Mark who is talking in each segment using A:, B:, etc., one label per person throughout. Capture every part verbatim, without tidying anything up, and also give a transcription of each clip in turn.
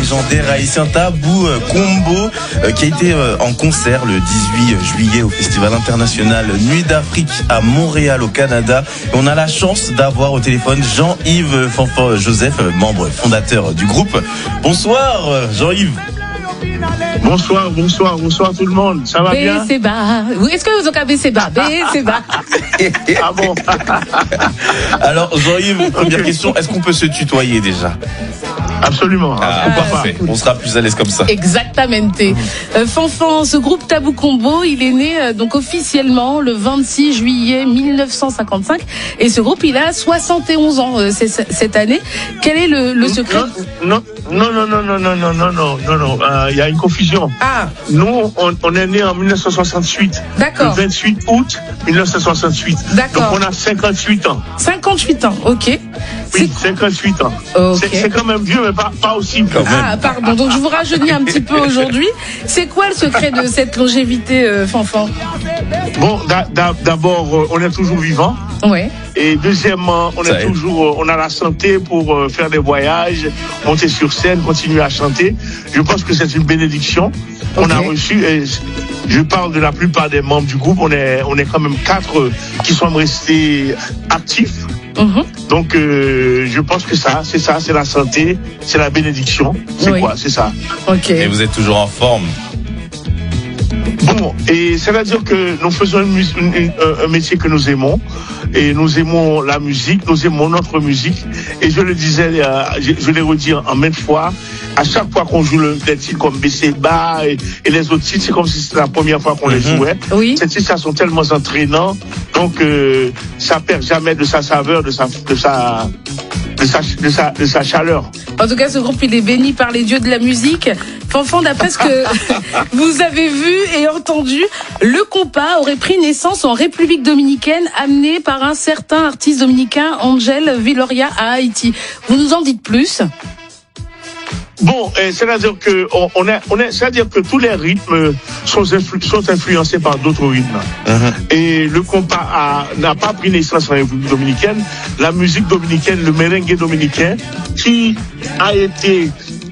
A: légendaire haïtien Tabou Combo euh, qui a été euh, en concert le dix-huit juillet au Festival international Nuit d'Afrique à Montréal au Canada. Et on a la chance d'avoir au téléphone Jean-Yves Fanfan Joseph, membre fondateur du groupe. Bonsoir Jean-Yves.
B: Bonsoir, bonsoir, bonsoir tout le monde. Ça va
C: B,
B: bien?
C: c'est bas. Oui, est-ce que vous avez c'est bas? B, c'est bas.
B: Ah bon?
A: Alors Jean-Yves, première question, est-ce qu'on peut se tutoyer déjà?
B: Absolument.
A: Ah, parfait. On sera plus à l'aise comme ça.
C: Exactement. Euh, Fanfan, ce groupe Tabou Combo, il est né euh, donc officiellement le vingt-six juillet mille neuf cent cinquante-cinq et ce groupe il a soixante et onze ans euh, c'est, cette année. Quel est le, le secret?
B: Non, non, non, non, non, non, non, non, non, non, non. Il euh, y a une confusion.
C: Ah.
B: Nous, on, on est né en mille neuf cent soixante-huit.
C: D'accord.
B: Le vingt-huit août mille neuf cent soixante-huit.
C: D'accord.
B: Donc on a cinquante-huit ans.
C: cinquante-huit ans, ok.
B: Oui, cinquante-huit ans.
C: Okay.
B: C'est, c'est quand même vieux, mais pas, pas aussi vieux.
C: Ah, pardon. Donc je vous rajeunis un petit peu aujourd'hui. C'est quoi le secret de cette longévité, euh, Fanfan?
B: Bon, d'abord, on est toujours vivant.
C: Ouais.
B: Et deuxièmement, on
A: Ça
B: est
A: aide.
B: toujours, on a la santé pour faire des voyages, monter sur scène, continuer à chanter. Je pense que c'est une bénédiction qu'on
C: Okay.
B: a reçue. Et je parle de la plupart des membres du groupe. On est, on est quand même quatre qui sont restés actifs.
C: Mm-hmm.
B: Donc, euh, je pense que ça, c'est ça, c'est la santé, c'est la bénédiction. C'est
C: Oui.
B: quoi? C'est ça.
C: Ok.
A: Et vous êtes toujours en forme.
B: Bon, et ça veut dire que nous faisons une, mus- une, une, un métier que nous aimons, et nous aimons la musique, nous aimons notre musique, et je le disais, euh, je, je l'ai redit en maintes fois, à chaque fois qu'on joue le, des titres comme B C Ba et, et les autres titres, c'est comme si c'était la première fois qu'on les
A: Mhm.
B: jouait.
C: Oui.
B: Ces titres, ça sont tellement entraînants, donc euh, ça perd jamais de sa saveur, de sa, de sa, de sa, de sa, de sa chaleur.
C: En tout cas, ce groupe, il est béni par les dieux de la musique. Fanfan, d'après ce que vous avez vu et entendu, le compas aurait pris naissance en République dominicaine, amené par un certain artiste dominicain, Angel Villoria, à Haïti. Vous nous en dites plus?
B: Bon, euh, c'est-à-dire que on, on est, on est, c'est-à-dire que tous les rythmes sont, influ- sont influencés par d'autres rythmes.
A: Mm-hmm.
B: Et le compas a, n'a pas pris naissance en République dominicaine. La musique dominicaine, le merengue dominicain, qui a été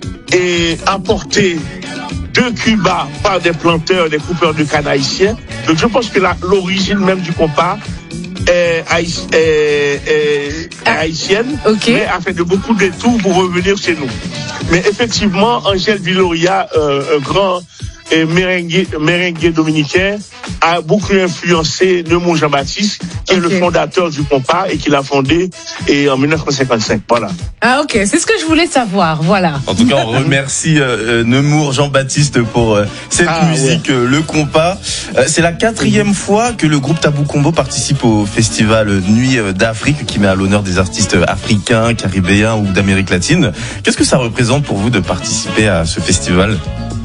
B: et, apporté de Cuba par des planteurs, des coupeurs de canne haïtiens. Donc je pense que la, l'origine même du compas est, haï- est, est, est haïtienne,
C: Ok.
B: mais a fait de beaucoup de détours pour revenir chez nous. Mais effectivement, Angel Villoria, euh, un grand euh, merengue, merengue dominicain, a beaucoup influencé Neumond Jean-Baptiste, qui est
C: Ok.
B: le fondateur du compas et qui l'a fondé et en dix-neuf cent cinquante-cinq. Voilà.
C: Ah, ok. C'est ce que je voulais savoir. Voilà.
A: En tout cas, on remercie euh, euh, Nemours Jean-Baptiste pour euh, cette
B: Ah,
A: musique,
B: ouais.
A: euh, le compas. Euh, c'est la quatrième fois que le groupe Tabou Combo participe au festival Nuit d'Afrique qui met à l'honneur des artistes africains, caribéens ou d'Amérique latine. Qu'est-ce que ça représente pour vous de participer à ce festival?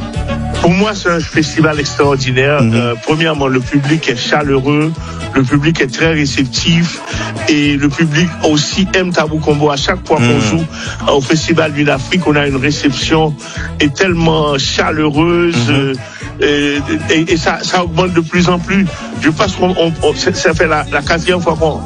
B: Pour moi, c'est un festival extraordinaire.
A: Mmh.
B: Euh, premièrement, le public est chaleureux, le public est très réceptif et le public aussi aime Tabou Combo. À chaque fois qu'on
A: Mmh.
B: joue au Festival Nuit d'Afrique, on a une réception et tellement chaleureuse
A: Mmh.
B: euh, et, et, et ça, ça augmente de plus en plus. Je pense qu'on on, on- ça fait la, la quatrième fois qu'on...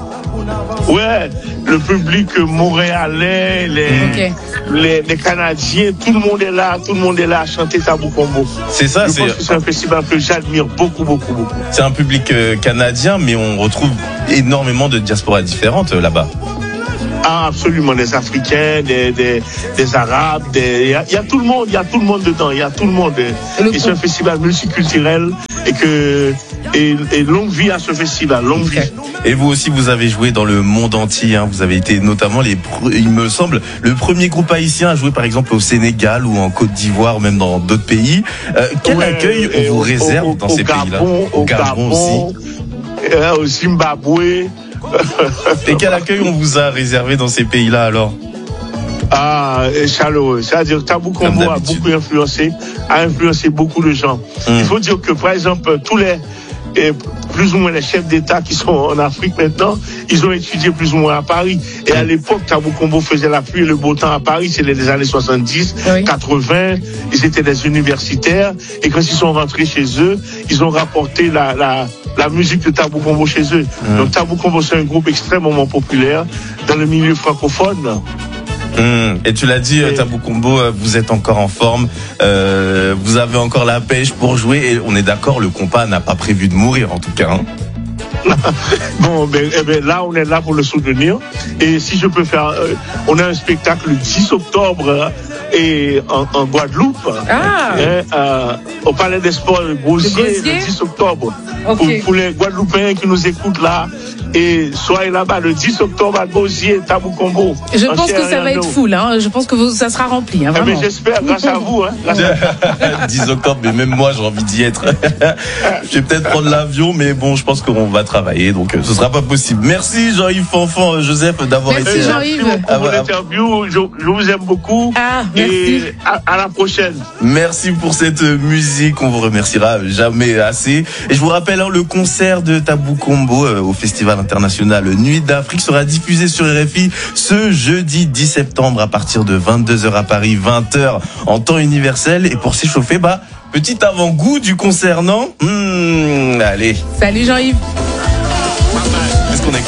B: Ouais, le public montréalais, les,
C: Ok.
B: les, les Canadiens, tout le monde est là, tout le monde est là à chanter Tabou Combo.
A: C'est ça,
B: Je
A: c'est,
B: pense que c'est un festival que j'admire beaucoup, beaucoup, beaucoup.
A: c'est un public euh, canadien, mais on retrouve énormément de diasporas différentes euh, là-bas.
B: Ah, absolument, des Africains, des, des, des Arabes, des, il y a, il y a tout le monde, il y a tout le monde dedans, il y a tout le monde.
C: Le
B: Et c'est un festival multiculturel et que, et, et longue vie à ce festival, longue vie.
A: Et vous aussi, vous avez joué dans le monde entier. Hein. Vous avez été notamment, les, pre- il me semble, le premier groupe haïtien à jouer par exemple au Sénégal ou en Côte d'Ivoire, même dans d'autres pays. Euh, quel
B: Ouais,
A: accueil
B: et
A: on vous
B: au-
A: réserve
B: au-
A: dans
B: au
A: ces
B: Gabon,
A: pays-là?
B: Au Gabon,
A: aussi.
B: euh, au Zimbabwe.
A: Et quel accueil on vous a réservé dans ces pays-là alors?
B: Ah, et chaleureux. C'est-à-dire Tabou
A: Comme
B: Combo a
A: d'habitude.
B: beaucoup influencé, a influencé beaucoup de gens.
A: Hum.
B: Il faut dire que, par exemple, tous les, et plus ou moins les chefs d'État qui sont en Afrique maintenant, ils ont étudié plus ou moins à Paris. Et à l'époque, Tabou Combo faisait la pluie et le beau temps à Paris, c'était les années soixante-dix,
C: Oui.
B: quatre-vingts, ils étaient des universitaires, et quand ils sont rentrés chez eux, ils ont rapporté la, la, la musique de Tabou Combo chez eux.
A: Mmh.
B: Donc Tabou Combo, c'est un groupe extrêmement populaire dans le milieu francophone.
A: Mmh. Et tu l'as dit, et... Tabou Combo, vous êtes encore en forme, euh, vous avez encore la pêche pour jouer et on est d'accord, le compas n'a pas prévu de mourir en tout cas. Hein.
B: Bon, ben, eh ben, là, on est là pour le soutenir. Et si je peux faire, euh, on a un spectacle le dix octobre euh, et en, en Guadeloupe,
C: ah.
B: hein, euh, au Palais des Sports de Gosier, le dix octobre. Okay. Pour, pour les Guadeloupéens qui nous écoutent là, et soyez là-bas le dix octobre à Gosier, Tabou Combo.
C: Je pense que ça va être full, hein. Je pense que vous, ça sera rempli. Hein,
B: eh ben, j'espère, grâce à vous. Hein, grâce à...
A: dix octobre, mais même moi j'ai envie d'y être. Je vais peut-être prendre l'avion, mais bon, je pense qu'on va travailler, donc ce sera pas possible. Merci Jean-Yves Fanfan, Joseph, d'avoir
C: merci
A: été.
C: Jean-Yves.
B: Merci pour l'interview. Je, je vous aime beaucoup.
C: Ah, merci.
B: Et à, à la prochaine.
A: Merci pour cette musique. On vous remerciera jamais assez. Et je vous rappelle, hein, le concert de Tabou Combo euh, au Festival international Nuit d'Afrique sera diffusé sur R F I ce jeudi dix septembre à partir de vingt-deux heures à Paris, vingt heures en temps universel. Et pour s'échauffer, bah, petit avant-goût du concert, non ? Mmh, allez.
C: Salut Jean-Yves.
A: Qu'est-ce qu'on écoute là ?